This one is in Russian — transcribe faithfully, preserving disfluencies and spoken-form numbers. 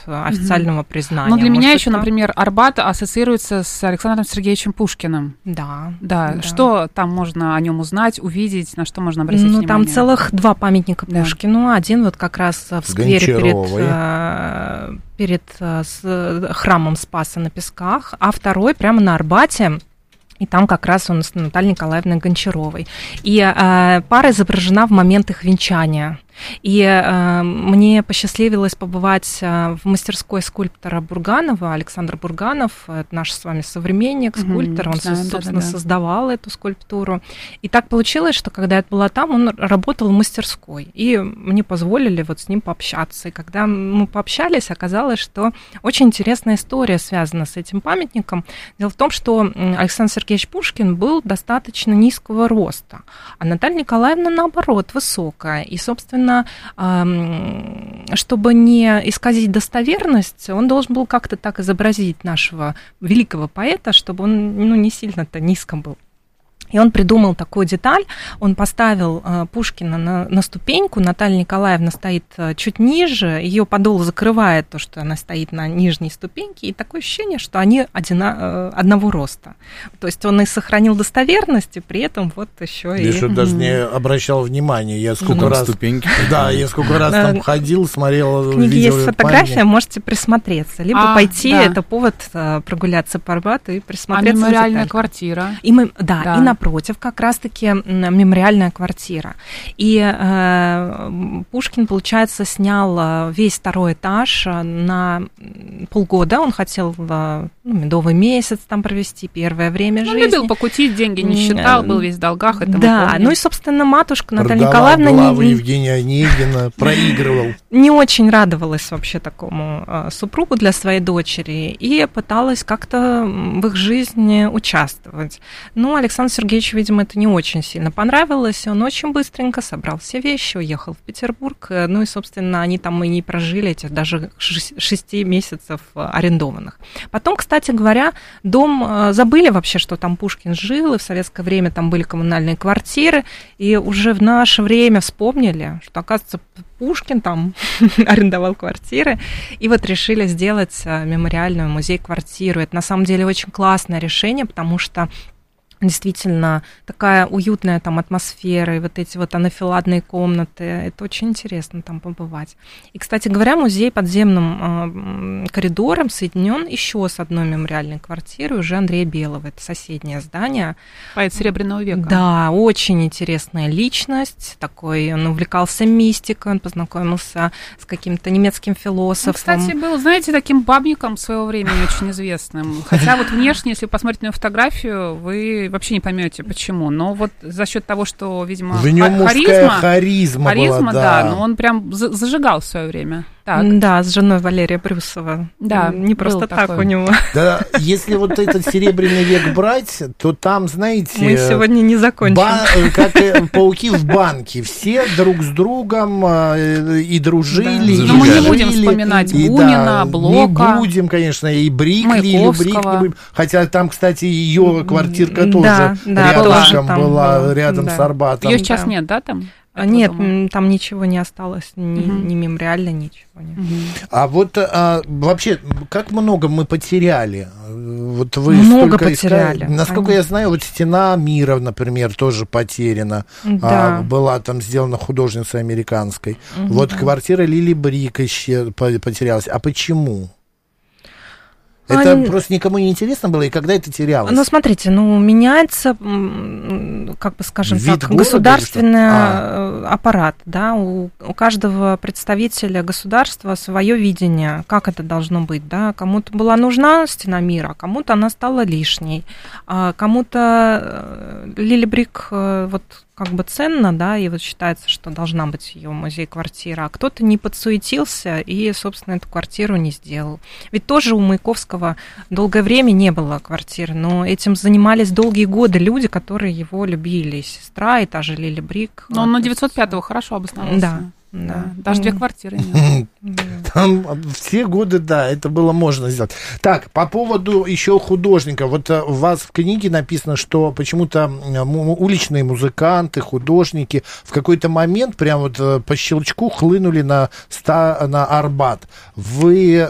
официального mm-hmm. признания. Но для Может, меня еще, это... например, Арбат ассоциируется с Александром Сергеевичем Пушкиным. Да, да. да. Что там можно о нем узнать, увидеть, на что можно обратить ну, внимание? Там целых два памятника да. Пушкину. Один вот как раз в сквере перед, перед с, храмом Спаса на Песках, а второй прямо на Арбате. И там как раз он с Натальей Николаевной Гончаровой. И э, пара изображена в момент их венчания. И э, мне посчастливилось побывать э, в мастерской скульптора Бурганова, Александр Бурганов, это наш с вами современник, скульптор, mm-hmm. он, Знаем, собственно, да, да, да. создавал эту скульптуру. И так получилось, что когда я была там, он работал в мастерской, и мне позволили вот с ним пообщаться. И когда мы пообщались, оказалось, что очень интересная история связана с этим памятником. Дело в том, что Александр Сергеевич Пушкин был достаточно низкого роста, а Наталья Николаевна, наоборот, высокая. И, собственно, чтобы не исказить достоверность, он должен был как-то так изобразить нашего великого поэта, чтобы он ну, не сильно-то низко был. И он придумал такую деталь, он поставил э, Пушкина на, на ступеньку, Наталья Николаевна стоит э, чуть ниже, ее подол закрывает то, что она стоит на нижней ступеньке, и такое ощущение, что они одина, э, одного роста. То есть он и сохранил достоверность, и при этом вот еще и... Я что даже не обращал внимания, я сколько ну, раз... ступеньки. Да, я сколько раз там ходил, смотрел, в книге видел есть фотография, память. Можете присмотреться, либо а, пойти, да. это повод э, прогуляться по Арбату и присмотреться. А мемориальная квартира? И мы, да, да, и на Против как раз-таки мемориальная квартира. И э, Пушкин, получается, снял весь второй этаж на полгода. Он хотел ну, медовый месяц там провести, первое время ну, жизни. Любил покутить, деньги не считал, был весь в долгах. Это да, ну и, собственно, матушка Наталья Продавал Николаевна... главы не, Евгения Онегина, проигрывал. Не очень радовалась вообще такому э, супругу для своей дочери и пыталась как-то в их жизни участвовать. Но Александр Сергеевич, видимо, это не очень сильно понравилось, и он очень быстренько собрал все вещи, уехал в Петербург, ну и, собственно, они там и не прожили этих даже шести месяцев арендованных. Потом, кстати говоря, дом, забыли вообще, что там Пушкин жил, и в советское время там были коммунальные квартиры, и уже в наше время вспомнили, что, оказывается, Пушкин там арендовал квартиры, и вот решили сделать мемориальную музей-квартиру. Это, на самом деле, очень классное решение, потому что действительно такая уютная там атмосфера, и вот эти вот анафиладные комнаты, это очень интересно там побывать. И, кстати говоря, музей подземным э, коридором соединен еще с одной мемориальной квартирой уже Андрея Белого, это соседнее здание. Поэт Серебряного века. Да, очень интересная личность, такой, он увлекался мистикой, он познакомился с каким-то немецким философом. Он, кстати, был, знаете, таким бабником своего времени, очень известным. Хотя вот внешне, если вы посмотрите на фотографию, вы вообще не поймете, почему. Но вот за счет того, что, видимо, в нем мужская харизма, харизма была, да. да, но он прям зажигал в свое время. Так. Да, с женой Валерия Брюсова. Да, не просто так такой. У него. Да, если вот этот Серебряный век брать, то там, знаете... Мы сегодня не закончим. Ба- как пауки в банке. Все друг с другом и дружили. Да. И Но мы не жили, будем вспоминать и, Бунина, да, Блока. Не будем, конечно, и Брикли, или Брикли. Хотя там, кстати, ее квартирка тоже да, да, рядышком была, была, была, рядом да. с Арбатом. Ее сейчас да. нет, да, там? Нет, дома? Там ничего не осталось, ни, угу. ни мемориально, ничего нет. Угу. А вот а, вообще, как много мы потеряли? Вот вы много столько потеряли. Искали. Насколько Конечно. Я знаю, вот «Стена мира», например, тоже потеряна. Да. А, была там сделана художницей американской. Угу. Вот квартира Лили Брик еще потерялась. А почему? Это а, просто никому не интересно было, и когда это терялось? Ну, смотрите, ну, меняется, как бы скажем Вид так, города, государственный а. аппарат, да, у, у каждого представителя государства свое видение, как это должно быть, да, кому-то была нужна «Стена мира», кому-то она стала лишней, а кому-то Лили Брик вот как бы ценно, да, и вот считается, что должна быть ее музей-квартира, а кто-то не подсуетился и, собственно, эту квартиру не сделал. Ведь тоже у Маяковского долгое время не было квартиры, но этим занимались долгие годы люди, которые его любили, и сестра, и та же Лили Брик. Но он на девятьсот пятого хорошо обосновался. Да. Да. Даже две квартиры имел. Там все годы, да, это было можно сделать. Так, по поводу еще художника. Вот у вас в книге написано, что почему-то уличные музыканты, художники в какой-то момент прям вот по щелчку хлынули на, ста, на Арбат. Вы